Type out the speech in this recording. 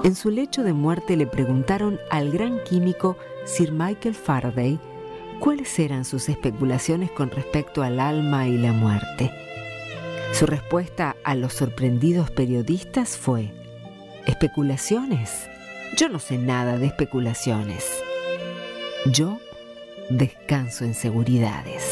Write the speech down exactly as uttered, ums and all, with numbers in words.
En su lecho de muerte le preguntaron al gran químico Sir Michael Faraday cuáles eran sus especulaciones con respecto al alma y la muerte. Su respuesta a los sorprendidos periodistas fue: ¿especulaciones? Yo no sé nada de especulaciones. Yo descanso en seguridades.